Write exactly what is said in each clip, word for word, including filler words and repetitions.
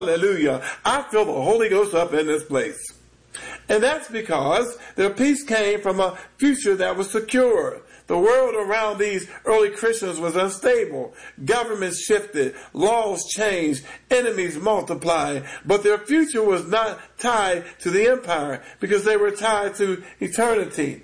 Hallelujah. I feel the Holy Ghost up in this place. And that's because their peace came from a future that was secure. The world around these early Christians was unstable. Governments shifted, laws changed, enemies multiplied, but their future was not tied to the empire because they were tied to eternity.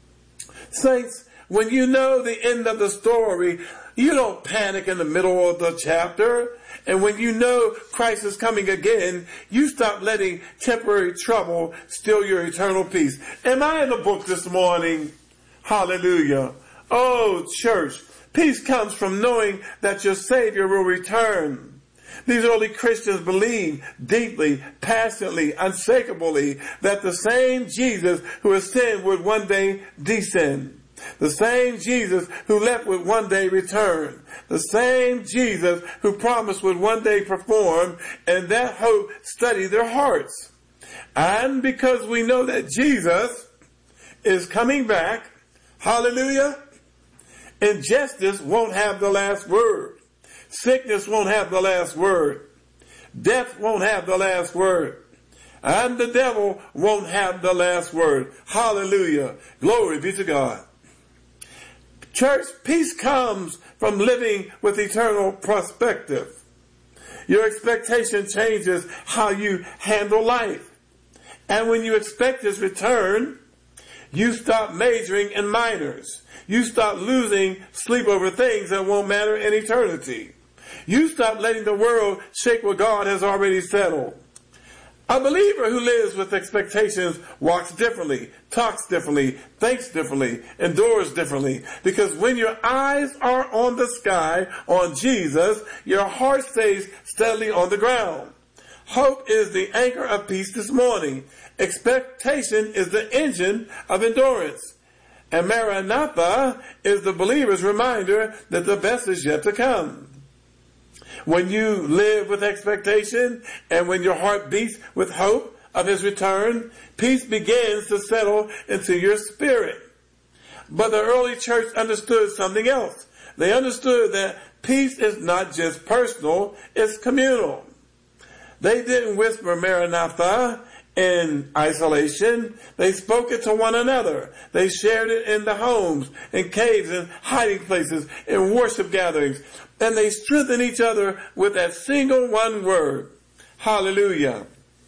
Saints, when you know the end of the story, you don't panic in the middle of the chapter. And when you know Christ is coming again, you stop letting temporary trouble steal your eternal peace. Am I in the book this morning? Hallelujah. Oh, church, peace comes from knowing that your Savior will return. These early Christians believed deeply, passionately, unshakably that the same Jesus who ascended would one day descend. The same Jesus who left would one day return. The same Jesus who promised would one day perform, and that hope steadied their hearts. And because we know that Jesus is coming back, hallelujah, injustice won't have the last word. Sickness won't have the last word. Death won't have the last word. And the devil won't have the last word. Hallelujah. Glory be to God. Church, peace comes from living with eternal perspective. Your expectation changes how you handle life. And when you expect his return, you stop majoring in minors. You stop losing sleep over things that won't matter in eternity. You stop letting the world shake what God has already settled. A believer who lives with expectations walks differently, talks differently, thinks differently, endures differently. Because when your eyes are on the sky, on Jesus, your heart stays steadily on the ground. Hope is the anchor of peace this morning. Expectation is the engine of endurance. And Maranatha is the believer's reminder that the best is yet to come. When you live with expectation and when your heart beats with hope of his return, peace begins to settle into your spirit. But the early church understood something else. They understood that peace is not just personal, it's communal. They didn't whisper Maranatha in isolation. They spoke it to one another. They shared it in the homes, in caves, in hiding places, in worship gatherings. And they strengthened each other with that single one word. Hallelujah.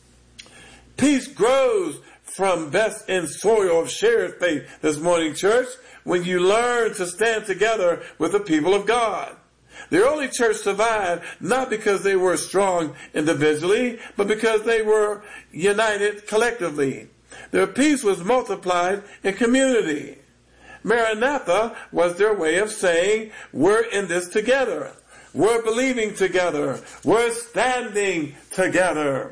Peace grows from best in soil of shared faith this morning, church, when you learn to stand together with the people of God. The early church survived not because they were strong individually, but because they were united collectively. Their peace was multiplied in community. Maranatha was their way of saying, we're in this together. We're believing together. We're standing together.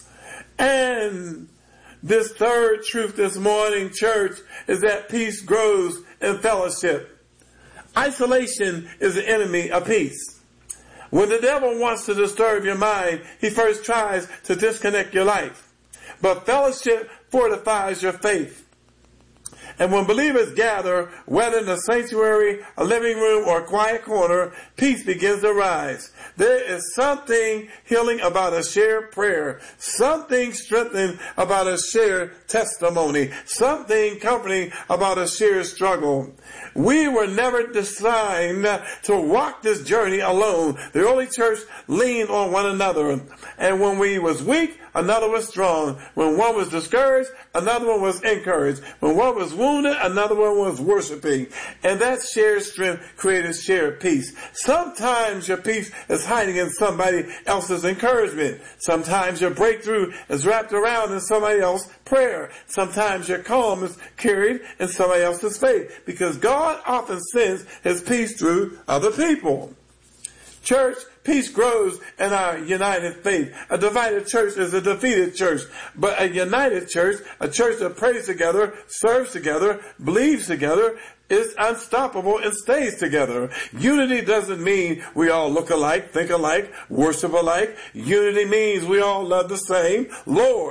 And this third truth this morning, church, is that peace grows in fellowship. Isolation is the enemy of peace. When the devil wants to disturb your mind, he first tries to disconnect your life. But fellowship fortifies your faith. And when believers gather, whether in a sanctuary, a living room, or a quiet corner, peace begins to rise. There is something healing about a shared prayer, something strengthening about a shared testimony, something comforting about a shared struggle. We were never designed to walk this journey alone. The early church leaned on one another. And when we was weak, another was strong. When one was discouraged, another one was encouraged. When one was wounded, another one was worshiping. And that shared strength created shared peace. Sometimes your peace is hiding in somebody else's encouragement. Sometimes your breakthrough is wrapped around in somebody else's prayer. Sometimes your calm is carried in somebody else's faith. Because God often sends his peace through other people. Church, peace grows in our united faith. A divided church is a defeated church. But a united church, a church that prays together, serves together, believes together, is unstoppable and stays together. Unity doesn't mean we all look alike, think alike, worship alike. Unity means we all love the same Lord.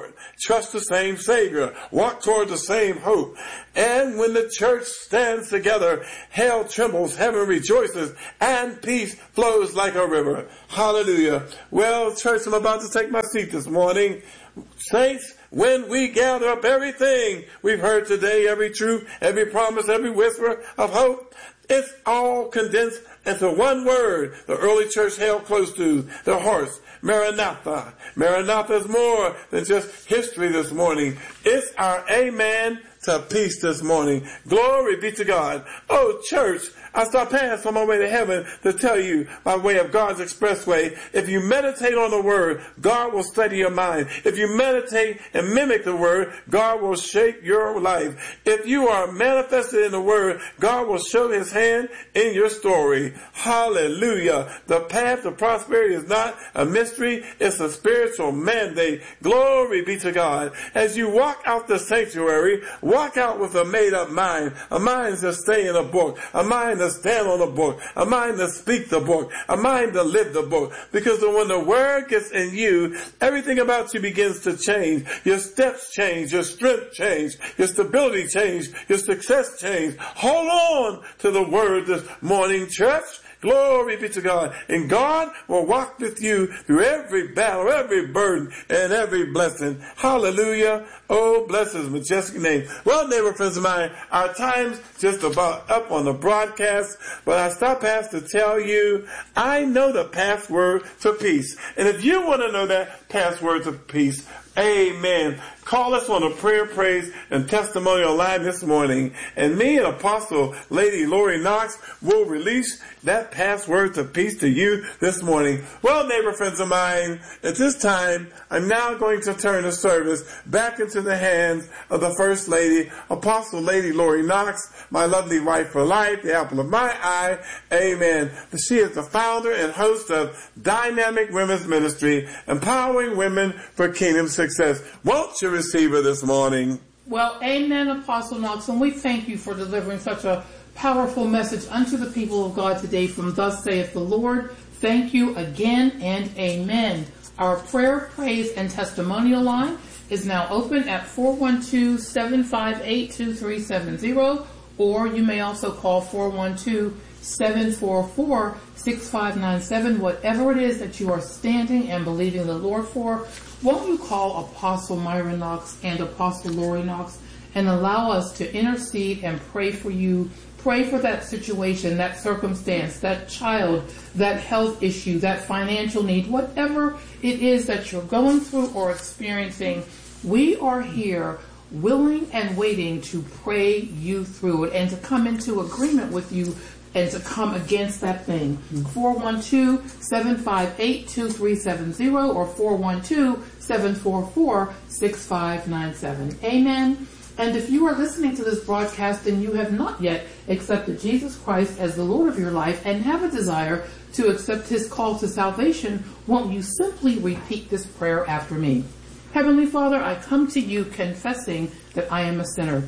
trust the same Savior, walk toward the same hope. And when the church stands together, hell trembles, heaven rejoices, and peace flows like a river. Hallelujah. Well, church, I'm about to take my seat this morning. Saints, when we gather up everything we've heard today, every truth, every promise, every whisper of hope, it's all condensed into one word the early church held close to, their hearts. Maranatha. Maranatha is more than just history this morning. It's our amen to peace this morning. Glory be to God. Oh, church, I stopped past on my way to heaven to tell you, by way of God's expressway, if you meditate on the word, God will steady your mind. If you meditate and mimic the word, God will shape your life. If you are manifested in the word, God will show his hand in your story. Hallelujah. The path to prosperity is not a mystery. It's a spiritual mandate. Glory be to God. As you walk out the sanctuary, walk out with a made-up mind, a mind to stay in a book, a mind to stand on the book, a mind to speak the book, a mind to live the book. Because when the word gets in you, everything about you begins to change. Your steps change, your strength change, your stability change, your success change. Hold on to the word this morning, church. Glory be to God. And God will walk with you through every battle, every burden, and every blessing. Hallelujah. Oh, bless his majestic name. Well, neighbor friends of mine, our time's just about up on the broadcast, but I stop past to tell you, I know the password to peace. And if you want to know that password to peace, amen. Call us on the prayer, praise, and testimonial line this morning. And me and Apostle Lady Lori Knox will release that password to peace to you this morning. Well, neighbor friends of mine, at this time, I'm now going to turn the service back into the hands of the First Lady, Apostle Lady Lori Knox, my lovely wife for life, the apple of my eye. Amen. She is the founder and host of Dynamic Women's Ministry, empowering women for kingdom success. Won't you receive her this morning? Well, amen, Apostle Knox, and we thank you for delivering such a powerful message unto the people of God today from Thus Saith the Lord. Thank you again and amen. Our prayer, praise, and testimonial line is now open at four one two, seven five eight, two three seven zero, or you may also call four one two, seven four four, six five nine seven. Whatever it is that you are standing and believing the Lord for, won't you call Apostle Myra Knox and Apostle Lori Knox and allow us to intercede and pray for you. Pray for that situation, that circumstance, that child, that health issue, that financial need, whatever it is that you're going through or experiencing. We are here willing and waiting to pray you through it and to come into agreement with you and to come against that thing. four one two, seven five eight, two three seven zero or four one two, seven four four, six five nine seven. Amen. And if you are listening to this broadcast and you have not yet accepted Jesus Christ as the Lord of your life and have a desire to accept his call to salvation, won't you simply repeat this prayer after me? Heavenly Father, I come to you confessing that I am a sinner.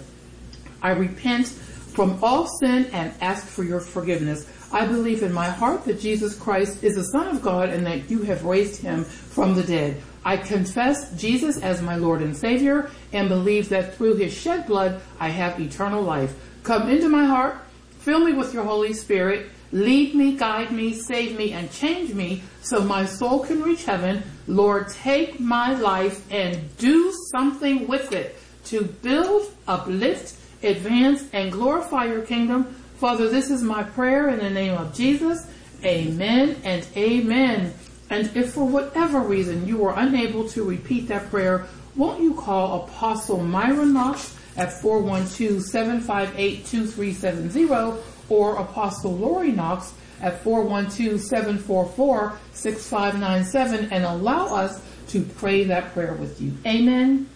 I repent from all sin and ask for your forgiveness. I believe in my heart that Jesus Christ is the Son of God and that you have raised him from the dead. I confess Jesus as my Lord and Savior and believe that through his shed blood I have eternal life. Come into my heart, fill me with your Holy Spirit, lead me, guide me, save me, and change me so my soul can reach heaven. Lord, take my life and do something with it to build, uplift, advance, and glorify your kingdom. Father, this is my prayer in the name of Jesus. Amen and amen. And if for whatever reason you are unable to repeat that prayer, won't you call Apostle Myra Knox at four one two, seven five eight, two three seven zero or Apostle Lori Knox at four one two, seven four four, six five nine seven and allow us to pray that prayer with you. Amen.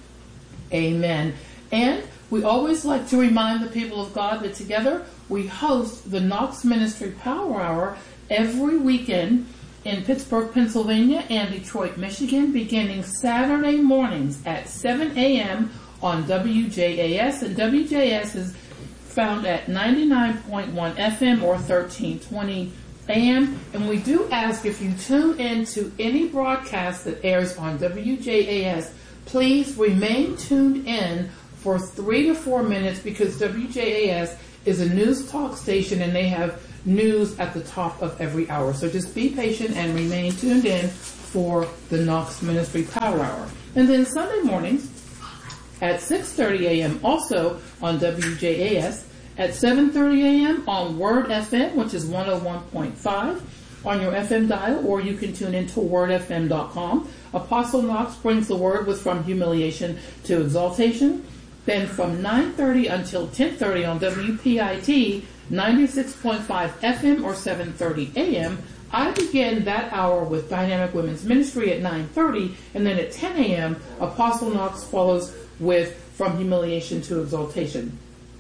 Amen. And we always like to remind the people of God that together we host the Knox Ministry Power Hour every weekend in Pittsburgh, Pennsylvania and Detroit, Michigan, beginning Saturday mornings at seven a.m. on W J A S. And W J S is found at ninety-nine point one F M or thirteen twenty A M. And we do ask if you tune in to any broadcast that airs on W J A S, please remain tuned in for three to four minutes because W J A S is a news talk station and they have news at the top of every hour. So just be patient and remain tuned in for the Knox Ministry Power Hour. And then Sunday mornings at six thirty a.m. also on W J A S, at seven thirty a.m. on Word F M, which is one oh one point five on your F M dial, or you can tune into word f m dot com. Apostle Knox brings the word with From Humiliation to Exaltation. Then from nine thirty until ten thirty on W P I T ninety-six point five F M or seven thirty a.m., I begin that hour with Dynamic Women's Ministry at nine thirty, and then at ten a.m., Apostle Knox follows with From Humiliation to Exaltation.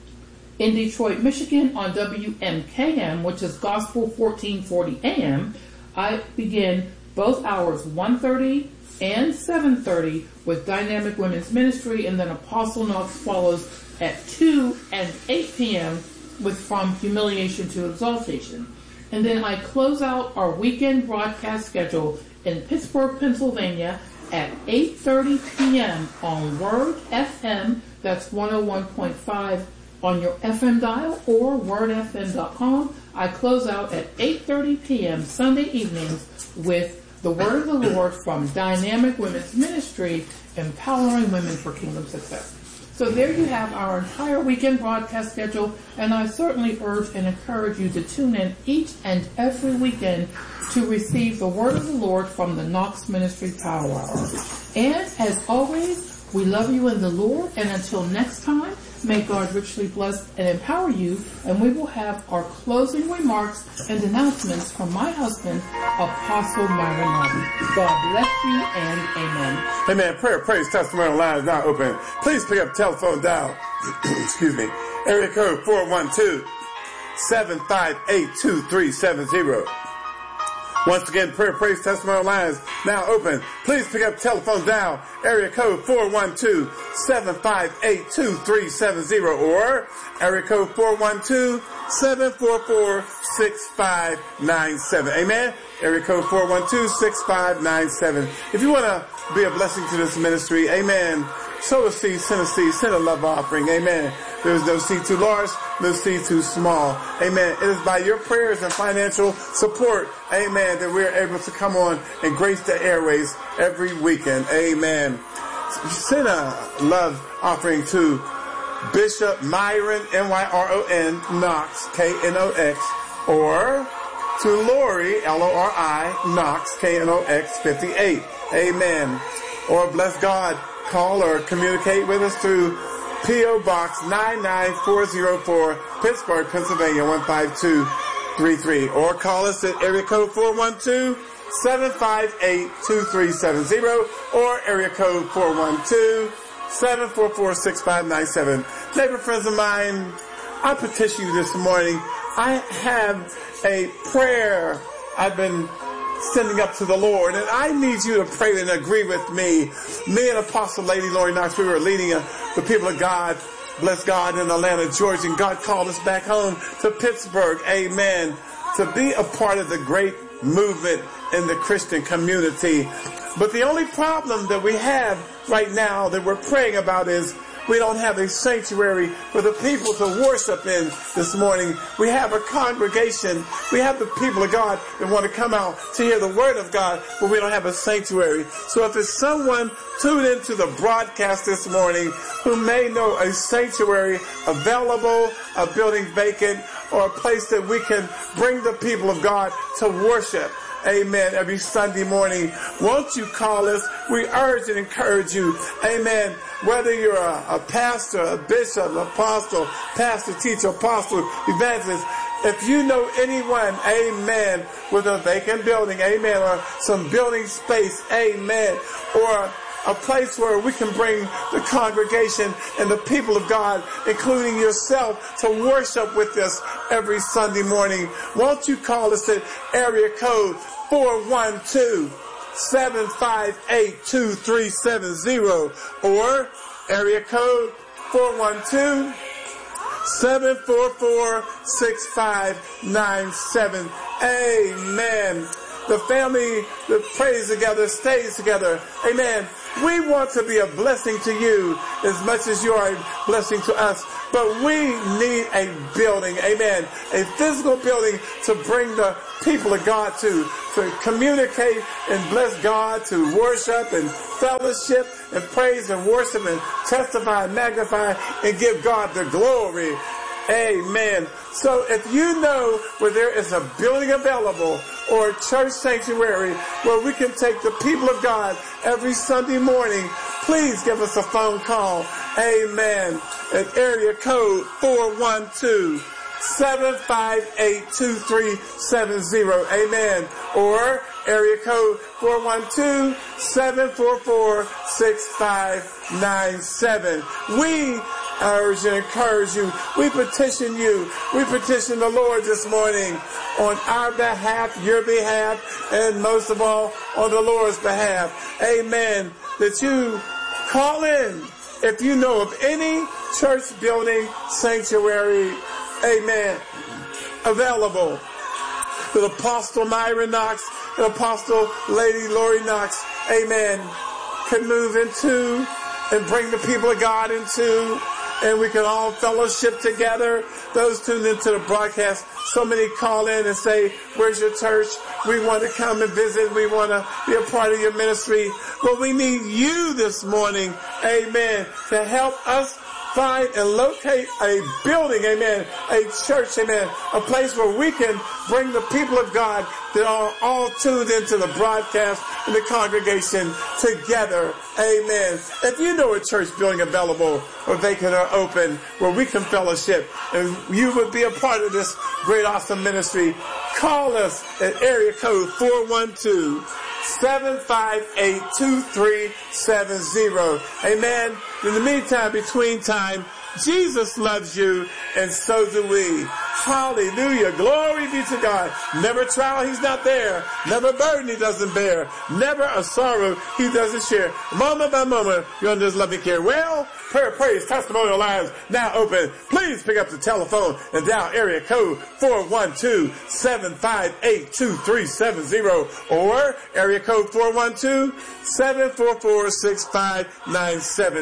In Detroit, Michigan, on W M K M, which is Gospel fourteen forty A M, I begin both hours one thirty and seven thirty with Dynamic Women's Ministry, and then Apostle Knox follows at two and eight p.m. with From Humiliation to Exaltation. And then I close out our weekend broadcast schedule in Pittsburgh, Pennsylvania at eight thirty p.m. on Word F M, that's one oh one point five on your F M dial or word f m dot com. I close out at eight thirty p.m. Sunday evenings with the Word of the Lord from Dynamic Women's Ministry, empowering women for kingdom success. So there you have our entire weekend broadcast schedule, and I certainly urge and encourage you to tune in each and every weekend to receive the Word of the Lord from the Knox Ministry Power Hour. And as always, we love you in the Lord, and until next time, may God richly bless and empower you, and we will have our closing remarks and announcements from my husband, Apostle Myron Martin. God bless you and amen. Amen. Prayer, praise, testimony line is now open. Please pick up telephone dial. Excuse me. Area code four one two, seven five eight, two three seven zero. Once again, prayer, praise, testimony lines now open. Please pick up telephone dial, area code four one two, seven five eight, two three seven zero or area code four one two, seven four four, six five nine seven. Amen? Area code four one two, six five nine seven. If you want to be a blessing to this ministry, amen, sow a seed, send a seed, send a love offering, amen. There is no seed too large, no seed too small. Amen. It is by your prayers and financial support, amen, that we're able to come on and grace the airways every weekend. Amen. Send a love offering to Bishop Myron, M Y R O N, Knox, K N O X, or to Lori, L O R I, Knox, K N O X fifty-eight. Amen. Or bless God, call or communicate with us through P O Box nine nine four zero four, Pittsburgh, Pennsylvania one five two three three, or call us at area code four one two, seven five eight, two three seven zero or area code four one two, seven four four, six five nine seven. Neighbor friends of mine, I petition you this morning. I have a prayer I've been sending up to the Lord, and I need you to pray and agree with me. Me and Apostle Lady Lori Knox, we were leading uh, the people of God, bless God, in Atlanta, Georgia, and God called us back home to Pittsburgh, amen, to be a part of the great movement in the Christian community. But the only problem that we have right now that we're praying about is we don't have a sanctuary for the people to worship in this morning. We have a congregation. We have the people of God that want to come out to hear the word of God, but we don't have a sanctuary. So if there's someone tuned into the broadcast this morning who may know a sanctuary available, a building vacant, or a place that we can bring the people of God to worship, amen, every Sunday morning, won't you call us? We urge and encourage you, amen, whether you're a, a pastor, a bishop, an apostle, pastor, teacher, apostle, evangelist, if you know anyone, amen, with a vacant building, amen, or some building space, amen, or a place where we can bring the congregation and the people of God, including yourself, to worship with us every Sunday morning, won't you call us at area code four one two, seven five eight, two three seven zero or area code four one two, seven four four, six five nine seven. Amen. The family that prays together stays together. Amen. We want to be a blessing to you as much as you are a blessing to us. But we need a building, amen, a physical building to bring the people of God to, to communicate and bless God, to worship and fellowship and praise and worship and testify and magnify and give God the glory. Amen. So if you know where there is a building available or a church sanctuary where we can take the people of God every Sunday morning, please give us a phone call. Amen. At area code four one two, seven five eight, two three seven zero. Amen. Or area code four one two, seven four four, six five nine seven. We urge and encourage you. We petition you. We petition the Lord this morning on our behalf, your behalf, and most of all on the Lord's behalf. Amen. That you call in if you know of any church building sanctuary, amen, available. The Apostle Myron Knox, the Apostle Lady Lori Knox, amen, can move into and bring the people of God into, and we can all fellowship together. Those tuned into the broadcast, so many call in and say, where's your church? We want to come and visit. We want to be a part of your ministry. Well, we need you this morning, amen, to help us find and locate a building, amen, a church, amen, a place where we can bring the people of God that are all tuned into the broadcast and the congregation together, amen. If you know a church building available or vacant or open where we can fellowship and you would be a part of this great, awesome ministry, call us at area code four one two, seven five eight, two three seven zero. Amen. In the meantime, between time, Jesus loves you, and so do we. Hallelujah. Glory be to God. Never trial, he's not there. Never burden, he doesn't bear. Never a sorrow, he doesn't share. Moment by moment, you're under his loving care. Well, prayer, praise, testimonial lines now open. Please pick up the telephone and dial area code four one two, seven five eight, two three seven zero or area code four one two, seven four four, six five nine seven.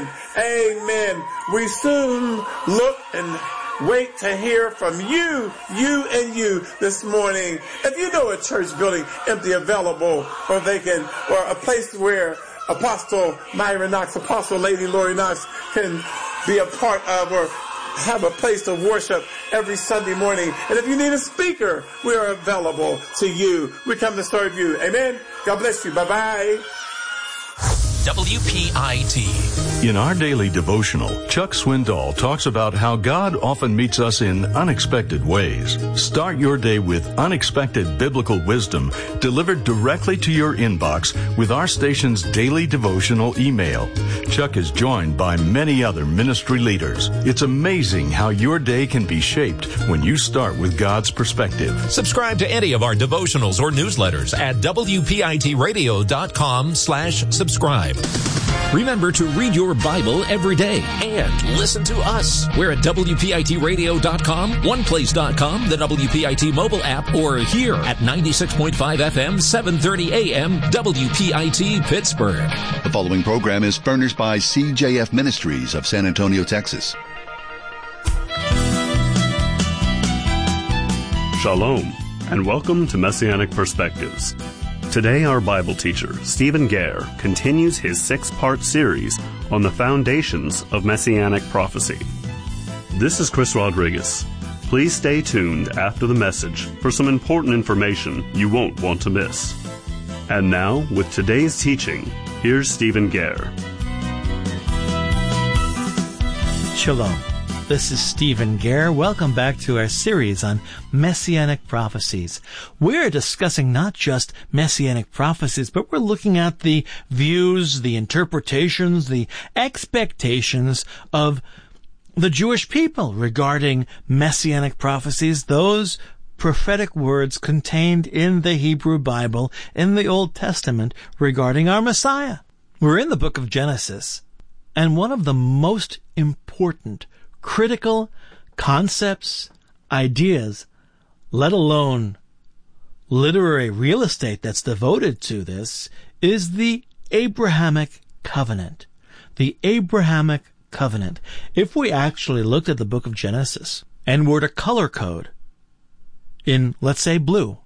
Amen. We soon look and wait to hear from you, you and you this morning. If you know a church building empty, available, or vacant, or a place where Apostle Myron Knox, Apostle Lady Lori Knox can be a part of or have a place of worship every Sunday morning. And if you need a speaker, we are available to you. We come to serve you. Amen. God bless you. Bye-bye. W P I T. In our daily devotional, Chuck Swindoll talks about how God often meets us in unexpected ways. Start your day with unexpected biblical wisdom delivered directly to your inbox with our station's daily devotional email. Chuck is joined by many other ministry leaders. It's amazing how your day can be shaped when you start with God's perspective. Subscribe to any of our devotionals or newsletters at W P I T radio dot com slash subscribe. Remember to read your Bible every day and listen to us. We're at W P I T radio dot com, one place dot com, the W P I T mobile app, or here at ninety-six point five F M, seven thirty A M, W P I T Pittsburgh. The following program is furnished by C J F Ministries of San Antonio, Texas. Shalom, and welcome to Messianic Perspectives. Today, our Bible teacher, Stephen Gare, continues his six-part series on the foundations of Messianic prophecy. This is Chris Rodriguez. Please stay tuned after the message for some important information you won't want to miss. And now, with today's teaching, here's Stephen Gare. Shalom. This is Stephen Gare. Welcome back to our series on Messianic prophecies. We're discussing not just Messianic prophecies, but we're looking at the views, the interpretations, the expectations of the Jewish people regarding Messianic prophecies, those prophetic words contained in the Hebrew Bible, in the Old Testament, regarding our Messiah. We're in the book of Genesis, and one of the most important critical concepts, ideas, let alone literary real estate that's devoted to this, is the Abrahamic covenant. The Abrahamic covenant. If we actually looked at the book of Genesis and were to color code in, let's say, blue,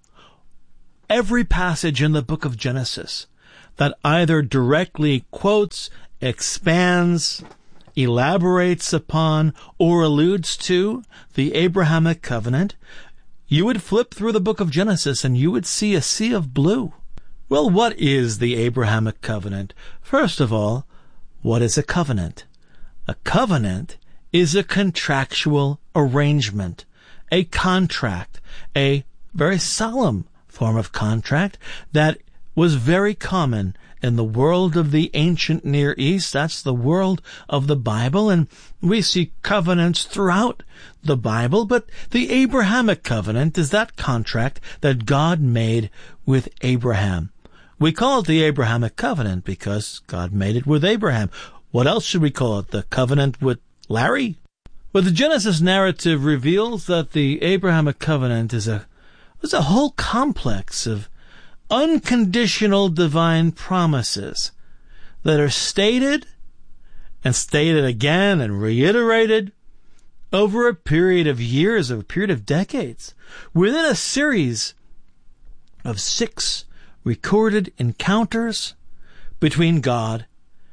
every passage in the book of Genesis that either directly quotes, expands, elaborates upon, or alludes to the Abrahamic covenant, you would flip through the book of Genesis and you would see a sea of blue. Well, what is the Abrahamic covenant? First of all, what is a covenant? A covenant is a contractual arrangement, a contract, a very solemn form of contract that was very common in the world of the ancient Near East. That's the world of the Bible, and we see covenants throughout the Bible, but the Abrahamic covenant is that contract that God made with Abraham. We call it the Abrahamic covenant because God made it with Abraham. What else should we call it? The covenant with Larry? But the Genesis narrative reveals that the Abrahamic covenant is a, is a whole complex of unconditional divine promises that are stated and stated again and reiterated over a period of years, over a period of decades, within a series of six recorded encounters between God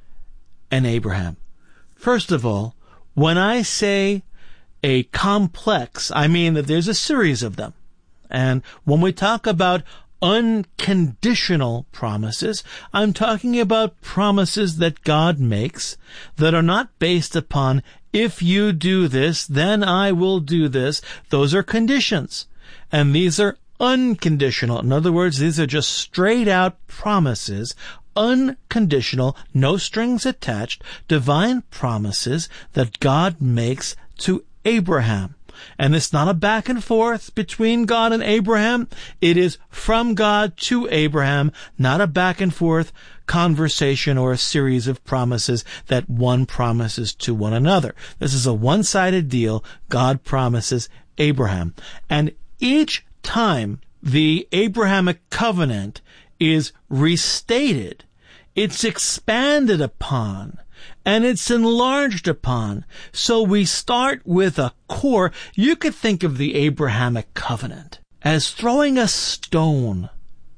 and Abraham. First of all, when I say a complex, I mean that there's a series of them. And when we talk about unconditional promises, I'm talking about promises that God makes that are not based upon, if you do this, then I will do this. Those are conditions. And these are unconditional. In other words, these are just straight out promises, unconditional, no strings attached, divine promises that God makes to Abraham. And it's not a back and forth between God and Abraham. It is from God to Abraham, not a back and forth conversation or a series of promises that one promises to one another. This is a one-sided deal. God promises Abraham. And each time the Abrahamic covenant is restated, it's expanded upon, and it's enlarged upon. So we start with a core. You could think of the Abrahamic covenant as throwing a stone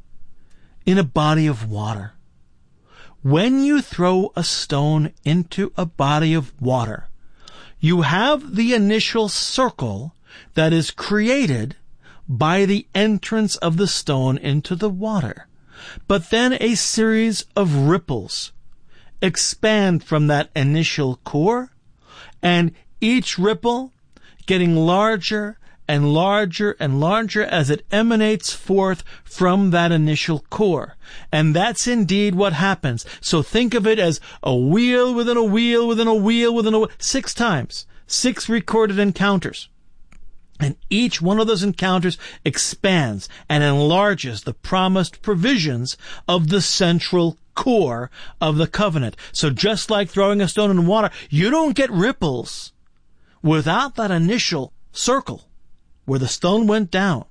in a body of water. When you throw a stone into a body of water, you have the initial circle that is created by the entrance of the stone into the water. But then a series of ripples expand from that initial core, and each ripple getting larger and larger and larger as it emanates forth from that initial core. And that's indeed what happens. So think of it as a wheel within a wheel within a wheel within a wheel, six times, six recorded encounters. And each one of those encounters expands and enlarges the promised provisions of the central core of the covenant. So just like throwing a stone in water, you don't get ripples without that initial circle where the stone went down.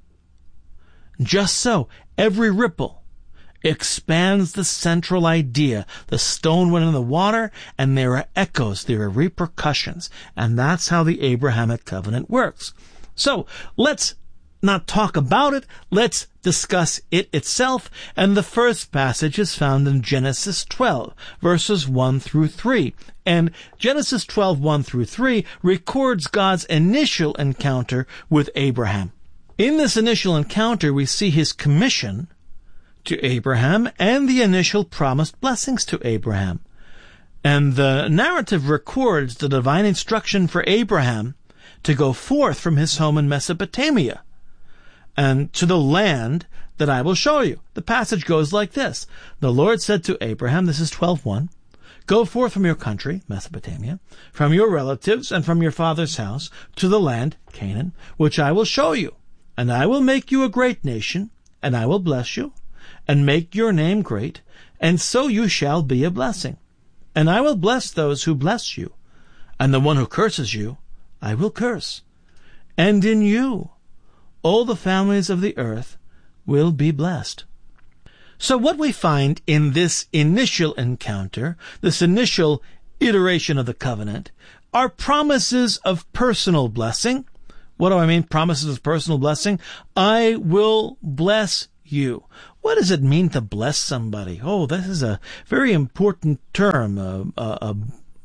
Just so, every ripple expands the central idea. The stone went in the water, and there are echoes, there are repercussions. And that's how the Abrahamic covenant works. So, let's not talk about it, let's discuss it itself. And the first passage is found in Genesis twelve, verses one through three. And Genesis twelve, one through three records God's initial encounter with Abraham. In this initial encounter, we see his commission to Abraham and the initial promised blessings to Abraham. And the narrative records the divine instruction for Abraham to go forth from his home in Mesopotamia and to the land that I will show you. The passage goes like this. The Lord said to Abraham, this is twelve one, go forth from your country, Mesopotamia, from your relatives and from your father's house to the land, Canaan, which I will show you. And I will make you a great nation, and I will bless you, and make your name great, and so you shall be a blessing. And I will bless those who bless you, and the one who curses you, I will curse. And in you all the families of the earth will be blessed. So what we find in this initial encounter, this initial iteration of the covenant, are promises of personal blessing. What do I mean, promises of personal blessing? I will bless you. What does it mean to bless somebody? Oh, this is a very important term, a, a, a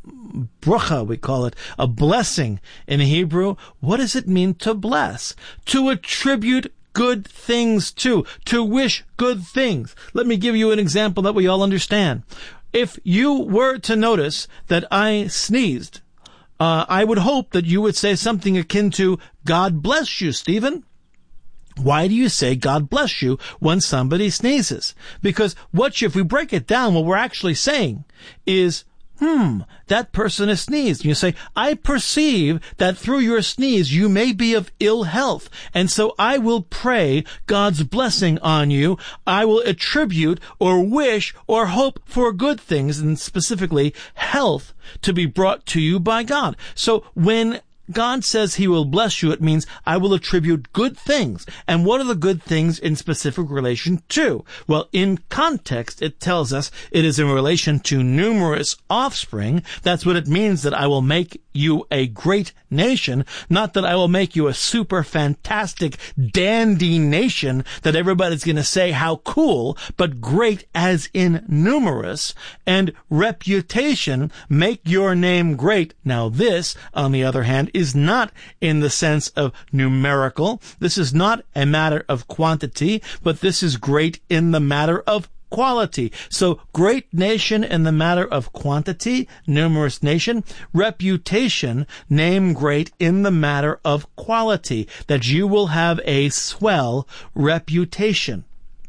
bracha, we call it, a blessing in Hebrew. What does it mean to bless? To attribute good things to, to wish good things. Let me give you an example that we all understand. If you were to notice that I sneezed, uh, I would hope that you would say something akin to, God bless you, Stephen. Why do you say God bless you when somebody sneezes? Because what you, if we break it down, what we're actually saying is, Hmm, that person has sneezed. You say, I perceive that through your sneeze you may be of ill health, and so I will pray God's blessing on you. I will attribute or wish or hope for good things, and specifically health, to be brought to you by God. So when God says he will bless you, it means I will attribute good things. And what are the good things in specific relation to? Well, in context, it tells us it is in relation to numerous offspring. That's what it means, that I will make you a great nation, not that I will make you a super fantastic dandy nation that everybody's going to say how cool, but great as in numerous. And reputation, make your name great. Now this, on the other hand, is not in the sense of numerical. This is not a matter of quantity, but this is great in the matter of quality. So great nation in the matter of quantity, numerous nation. Reputation, name great in the matter of quality, that you will have a swell reputation.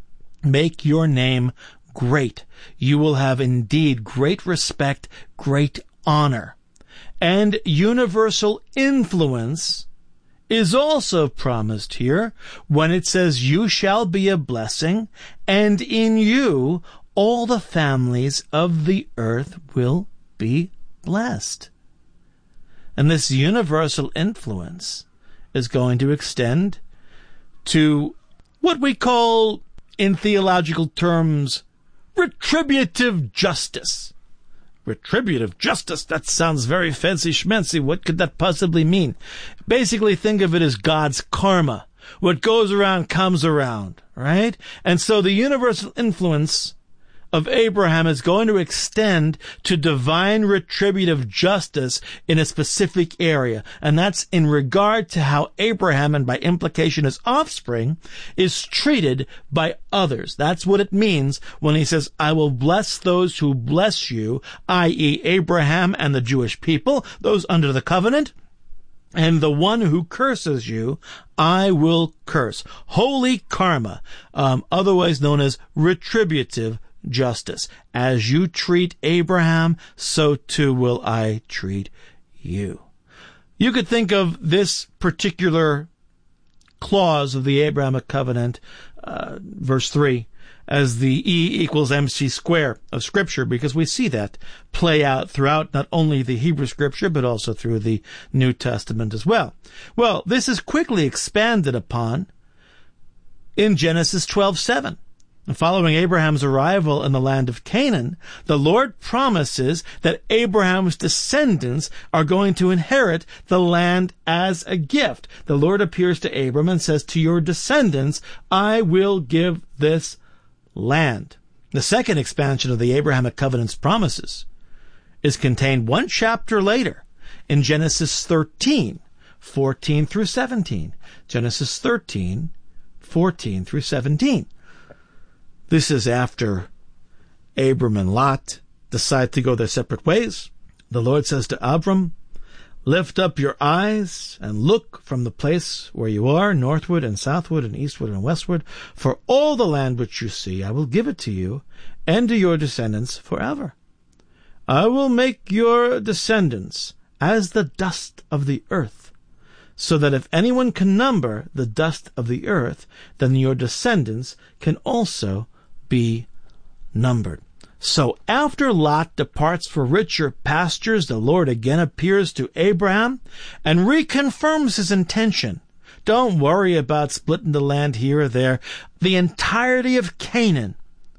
Make your name great. You will have indeed great respect, great honor. And universal influence is also promised here when it says, you shall be a blessing, and in you all the families of the earth will be blessed. And this universal influence is going to extend to what we call, in theological terms, retributive justice. Retributive justice, that sounds very fancy schmancy. What could that possibly mean? Basically, think of it as God's karma. What goes around comes around, right? And so the universal influence of Abraham is going to extend to divine retributive justice in a specific area. And that's in regard to how Abraham, and by implication his offspring, is treated by others. That's what it means when he says, I will bless those who bless you, that is. Abraham and the Jewish people, those under the covenant. And the one who curses you, I will curse. Holy karma, um, otherwise known as retributive justice. As you treat Abraham, so too will I treat you. You could think of this particular clause of the Abrahamic covenant, uh, verse three, as the E equals mc square of Scripture, because we see that play out throughout not only the Hebrew Scripture, but also through the New Testament as well. Well, this is quickly expanded upon in Genesis twelve seven. Following Abraham's arrival in the land of Canaan, the Lord promises that Abraham's descendants are going to inherit the land as a gift. The Lord appears to Abram and says, to your descendants, I will give this land. The second expansion of the Abrahamic covenant's promises is contained one chapter later in Genesis thirteen, fourteen through seventeen. Genesis thirteen, fourteen through seventeen. This is after Abram and Lot decide to go their separate ways. The Lord says to Abram, lift up your eyes and look from the place where you are, northward and southward and eastward and westward. For all the land which you see, I will give it to you and to your descendants forever. I will make your descendants as the dust of the earth, so that if anyone can number the dust of the earth, then your descendants can also be numbered. So after Lot departs for richer pastures, the Lord again appears to Abraham and reconfirms his intention. Don't worry about splitting the land here or there. The entirety of Canaan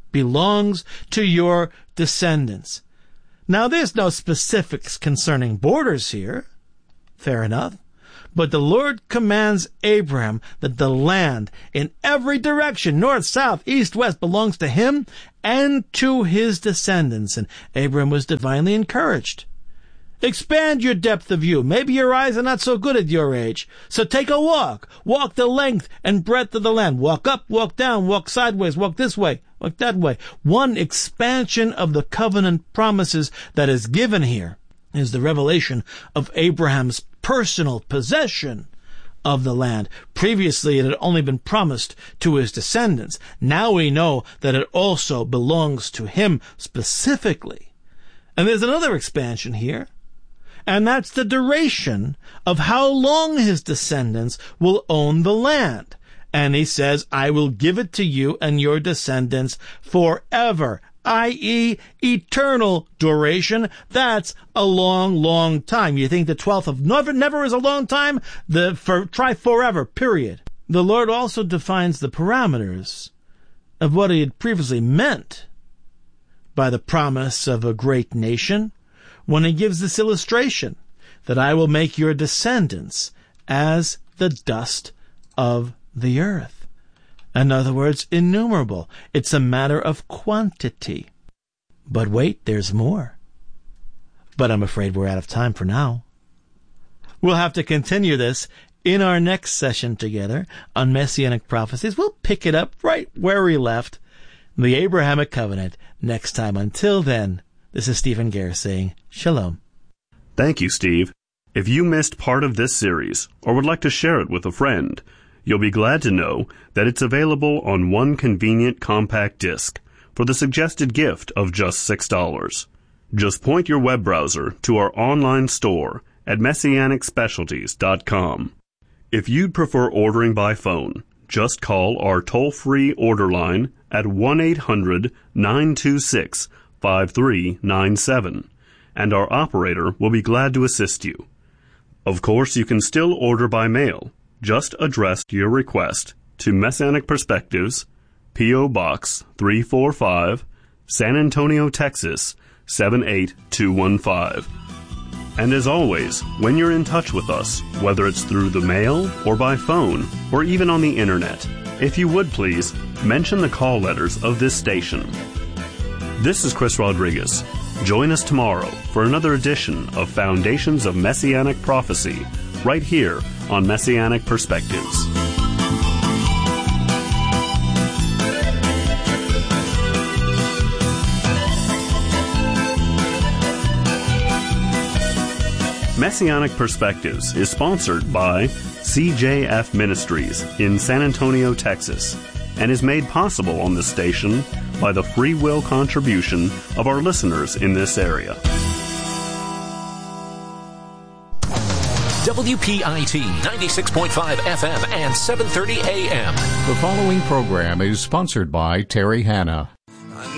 belongs to your descendants. Now, there's no specifics concerning borders here. Fair enough. But the Lord commands Abraham that the land in every direction, north, south, east, west, belongs to him and to his descendants. And Abraham was divinely encouraged. Expand your depth of view. Maybe your eyes are not so good at your age. So take a walk. Walk the length and breadth of the land. Walk up, walk down, walk sideways, walk this way, walk that way. One expansion of the covenant promises that is given here is the revelation of Abraham's personal possession of the land. Previously, it had only been promised to his descendants. Now we know that it also belongs to him specifically. And there's another expansion here, and that's the duration of how long his descendants will own the land. And he says, I will give it to you and your descendants forever, that is eternal duration. That's a long, long time. You think the twelfth of never, never is a long time? The for, try forever, period. The Lord also defines the parameters of what he had previously meant by the promise of a great nation when he gives this illustration that I will make your descendants as the dust of the earth. In other words, innumerable. It's a matter of quantity. But wait, there's more. But I'm afraid we're out of time for now. We'll have to continue this in our next session together on Messianic Prophecies. We'll pick it up right where we left, the Abrahamic Covenant, next time. Until then, this is Stephen Gare saying Shalom. Thank you, Steve. If you missed part of this series or would like to share it with a friend, you'll be glad to know that it's available on one convenient compact disc for the suggested gift of just six dollars. Just point your web browser to our online store at messianic specialties dot com. If you'd prefer ordering by phone, just call our toll-free order line at one eight hundred nine two six five three nine seven, and our operator will be glad to assist you. Of course, you can still order by mail. Just address your request to Messianic Perspectives, P O. Box three forty-five, San Antonio, Texas seven eight two one five. And as always, when you're in touch with us, whether it's through the mail or by phone or even on the internet, if you would please, mention the call letters of this station. This is Chris Rodriguez. Join us tomorrow for another edition of Foundations of Messianic Prophecy, right here on Messianic Perspectives. Messianic Perspectives is sponsored by C J F Ministries in San Antonio, Texas, and is made possible on this station by the free will contribution of our listeners in this area. W P I T ninety-six point five F M and seven thirty A M. The following program is sponsored by Terry Hanna.